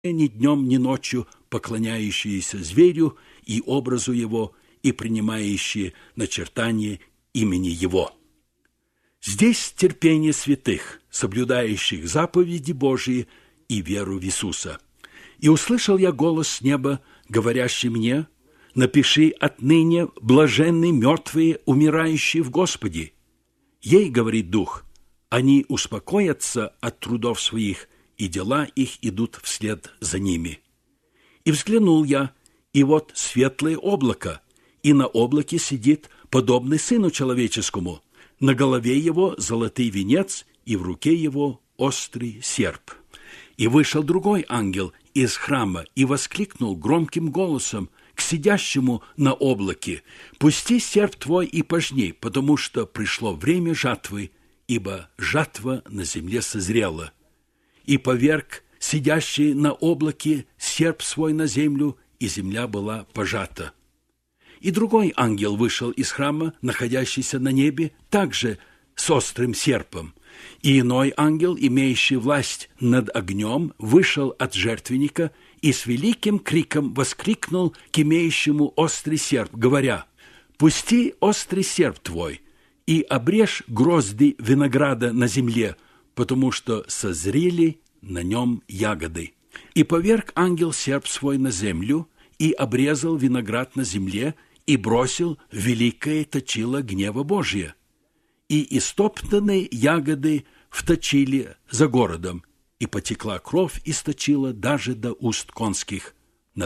ни днем, ни ночью поклоняющиеся зверю и образу его и принимающие начертание имени его. Здесь терпение святых, соблюдающих заповеди Божии и веру в Иисуса. И услышал я голос с неба, говорящий мне: напиши отныне: блаженны мертвые, умирающие в Господе. Ей, говорит Дух, они успокоятся от трудов своих, и дела их идут вслед за ними. И взглянул я, и вот светлое облако, и на облаке сидит подобный Сыну Человеческому, на голове его золотый венец, и в руке его острый серп. И вышел другой ангел из храма и воскликнул громким голосом к сидящему на облаке: «Пусти серп твой и пожни, потому что пришло время жатвы, ибо жатва на земле созрела». И поверг сидящий на облаке серп свой на землю, и земля была пожата. И другой ангел вышел из храма, находящийся на небе, также с острым серпом. И иной ангел, имеющий власть над огнем, вышел от жертвенника и с великим криком воскликнул к имеющему острый серп, говоря: «Пусти острый серп твой и обрежь грозди винограда на земле, потому что созрели на нем ягоды». И поверг ангел серп свой на землю, и обрезал виноград на земле, и бросил в великое точило гнева Божия. И истоптанные ягоды вточили за городом, и потекла кровь из точила даже до уст конских на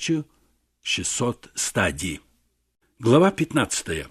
1600 стадий. Глава 15.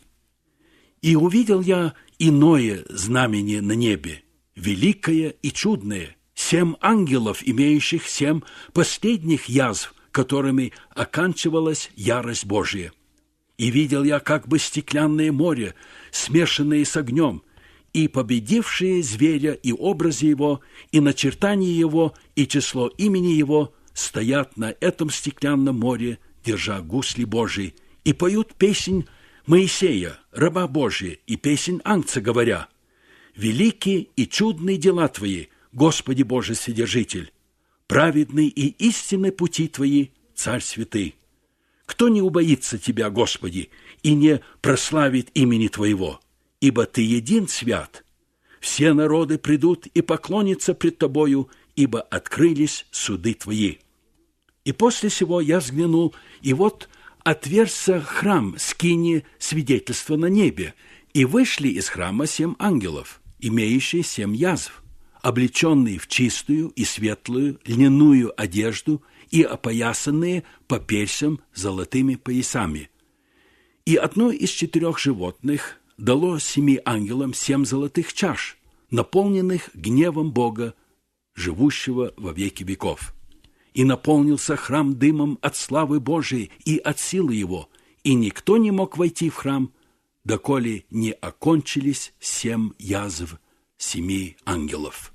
«И увидел я иное знамение на небе, великое и чудное, 7 ангелов, имеющих 7 последних язв, которыми оканчивалась ярость Божия. И видел я как бы стеклянное море, смешанное с огнем, и победившие зверя и образы его, и начертание его, и число имени его стоят на этом стеклянном море, держа гусли Божии, и поют песнь Моисея, раба Божия, и песнь Ангца, говоря: «Великие и чудные дела Твои, Господи Боже Вседержитель, праведны и истинны пути Твои, Царь святый. Кто не убоится Тебя, Господи, и не прославит имени Твоего? Ибо Ты един свят. Все народы придут и поклонятся пред Тобою, ибо открылись суды Твои». И после сего я взглянул, и вот отверзся храм скинии свидетельства на небе, и вышли из храма 7 ангелов, имеющие 7 язв, облеченные в чистую и светлую льняную одежду и опоясанные по персям золотыми поясами. И одно из 4 животных дало 7 ангелам 7 золотых чаш, наполненных гневом Бога, живущего во веки веков. И наполнился храм дымом от славы Божией и от силы его, и никто не мог войти в храм, доколе не окончились 7 язв 7 ангелов.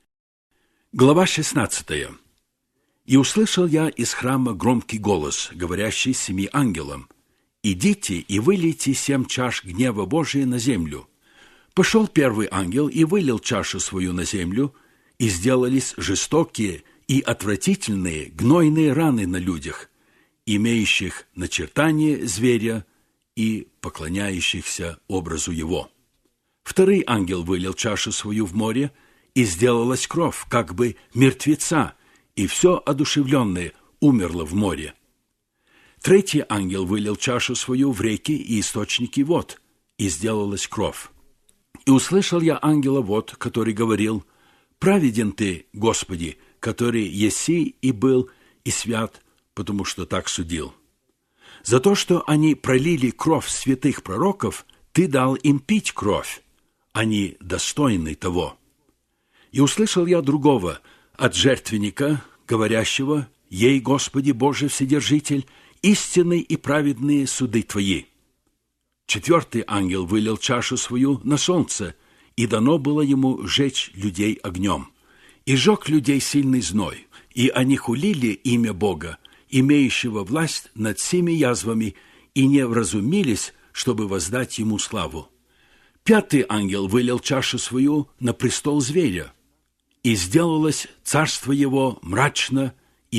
Глава 16. «И услышал я из храма громкий голос, говорящий 7 ангелам: идите и вылейте 7 чаш гнева Божия на землю. Пошел первый ангел и вылил чашу свою на землю, и сделались жестокие и отвратительные гнойные раны на людях, имеющих начертание зверя и поклоняющихся образу его. Второй ангел вылил чашу свою в море, и сделалась кровь, как бы мертвеца, и все одушевленное умерло в море. Третий ангел вылил чашу свою в реки и источники вод, и сделалась кровь. И услышал я ангела вод, который говорил: «Праведен ты, Господи, который еси и был, и свят, потому что так судил. За то, что они пролили кровь святых пророков, ты дал им пить кровь. Они достойны того». И услышал я другого от жертвенника, говорящего: «Ей, Господи Боже Вседержитель, истинные и праведные суды Твои». Четвертый ангел вылил чашу свою на солнце, и дано было ему сжечь людей огнем. И сжег людей сильный зной, и они хулили имя Бога, имеющего власть над 7 язвами, и не вразумились, чтобы воздать ему славу. Пятый ангел вылил чашу свою на престол зверя, и сделалось царство его мрачно